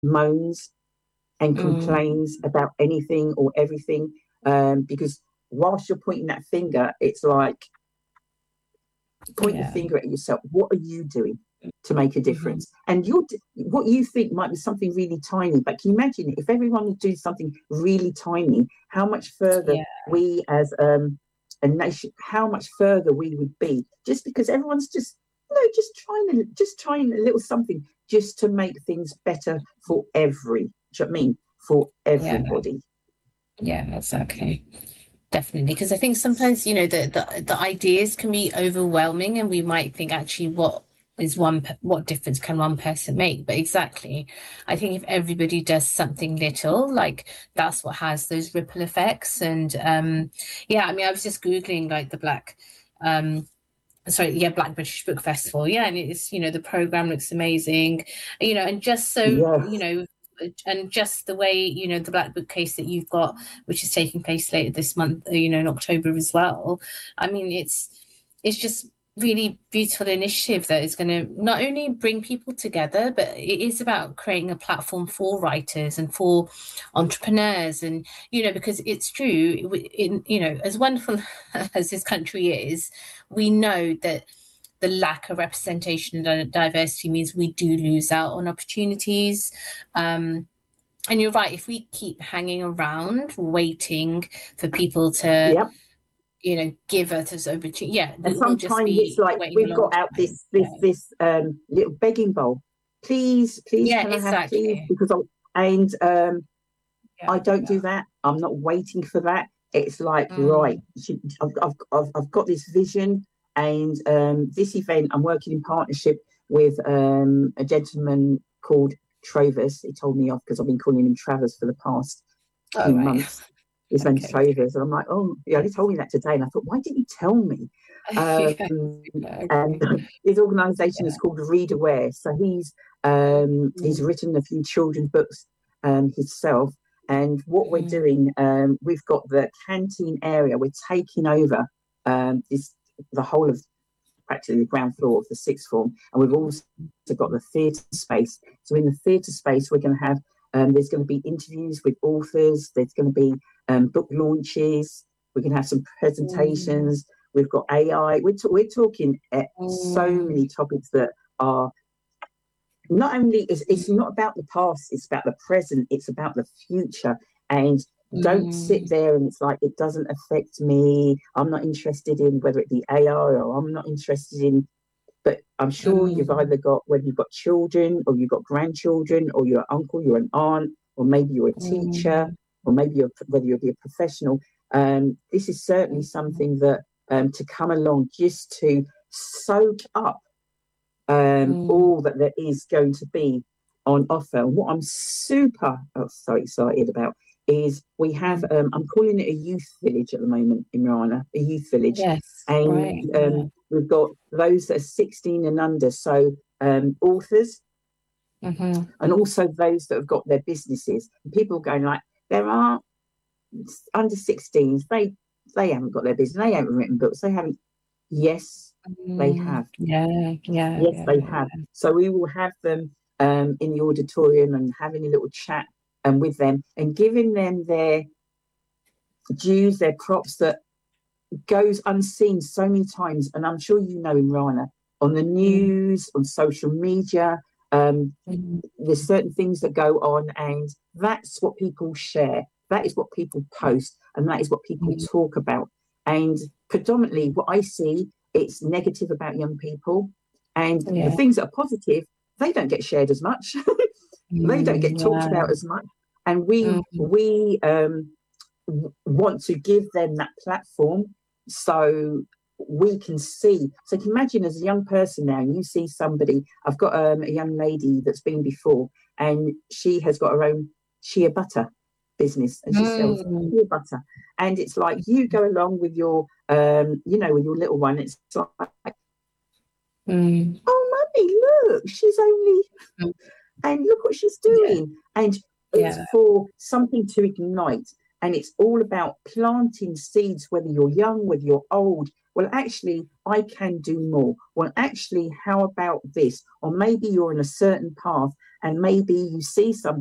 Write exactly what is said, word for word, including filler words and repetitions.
moans and Mm. complains about anything or everything. Um, because whilst you're pointing that finger, it's like, point the Yeah. finger at yourself. What are you doing to make a Mhm. difference? And you're, what you think might be something really tiny, but can you imagine if everyone would do something really tiny, how much further Yeah. we as um, a nation, how much further we would be, just because everyone's just, you know, just trying to, just trying a little something just to make things better for every, do you know what I mean? For Yeah. everybody. Yeah, exactly. Definitely. Because I think sometimes, you know, the, the the ideas can be overwhelming and we might think actually what is one pe- what difference can one person make? But exactly. I think if everybody does something little, like that's what has those ripple effects. And um yeah, I mean I was just Googling like the Black um sorry, yeah, Black British Book Festival. Yeah, and it's, you know, the program looks amazing, you know, and just so, you Yes. know, and just the way, you know, the Black Book Case that you've got, which is taking place later this month, you know, in October as well. I mean, it's it's just really beautiful initiative that is going to not only bring people together, but it is about creating a platform for writers and for entrepreneurs, and you know, because it's true, in you know, as wonderful as this country is, we know that the lack of representation and diversity means we do lose out on opportunities. Um, and you're right, if we keep hanging around waiting for people to, Yep. you know, give us this opportunity, yeah, And we will just sometimes it's be like waiting a we've long got out time. this Yeah, this this um little begging bowl. Please, please, yeah, can I have please? exactly. Because I and um I Yeah, don't do yeah. that. I'm not waiting for that. It's like, right, Mm, I've, I've, I've, I've got this vision, and um, this event, I'm working in partnership with um, a gentleman called Trovers. He told me off because I've been calling him Travers for the past all few right. months. His name's Okay. Trovers. And I'm like, oh, yeah, he told me that today. And I thought, why didn't you tell me? Yeah, Um, and okay. his organisation is Yeah. called Read Aware. So he's um, he's Mm, written a few children's books um, himself. And what we're mm, doing, um, we've got the canteen area. We're taking over um, this the whole of practically the ground floor of the sixth form, and we've also got the theatre space. So in the theatre space, we're going to have um, there's going to be interviews with authors. There's going to be um, book launches. We can have some mm, presentations. We've got A I. We're, t- we're talking at so mm, many topics that are not only is it's not about the past, it's about the present, it's about the future. And don't sit mm, there and it's like it doesn't affect me. I'm not interested in whether it be A I, or I'm not interested in, but I'm sure you've mm, either got, whether you've got children or you've got grandchildren or you're an uncle, you're an aunt, or maybe you're a teacher, mm, or maybe you're whether you'll be a professional. Um, this is certainly mm, something that um, to come along just to soak up um, mm, all that there is going to be on offer. And what I'm super oh, so excited about is we have, mm. um, I'm calling it a youth village at the moment in Rana, a youth village. Yes, And right. Yeah. um, we've got those that are sixteen and under, so um, authors, Mm-hmm. and also those that have got their businesses. And people are going like, there are under sixteens, they, they haven't got their business, they haven't written books, they haven't. Yes, they Mm, have. yeah, yeah, Yes, yeah, they yeah. have. So we will have them um, in the auditorium and having a little chat um, with them and giving them their dues, their props that goes unseen so many times. And I'm sure you know, Imrana, on the Mm, news, on social media, um, mm, there's certain things that go on, and that's what people share. That is what people post, and that is what people mm, talk about. And predominantly, what I see, it's negative about young people, and the yeah. things that are positive, they don't get shared as much. They don't Mm, get talked yeah. about as much. And we Mm, we um, want to give them that platform so we can see. So you can imagine as a young person now, and you see somebody, I've got um, a young lady that's been before, and she has got her own shea butter business, and she sells mm, shea butter. And it's like you go along with your, um, you know, with your little one. It's like, mm, oh, mummy, look, she's only, mm. and look what she's Yeah, doing. And it's yeah. for something to ignite. And it's all about planting seeds, whether you're young, whether you're old. Well, actually, I can do more. Well, actually, how about this? Or maybe you're in a certain path and maybe you see some